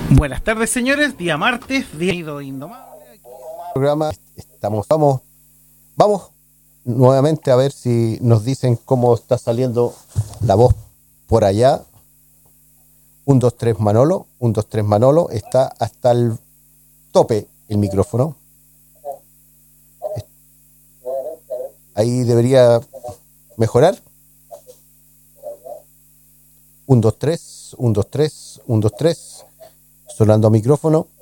Buenas tardes, señores. Día martes, día indomable. Programa vamos nuevamente a ver si nos dicen cómo está saliendo la voz por allá. 1, 2, 3 Manolo, 1, 2, 3 Manolo, está hasta el tope el micrófono. Ahí debería mejorar. 1, 2, 3, 1, 2, 3, 1, 2, 3, sonando a micrófono.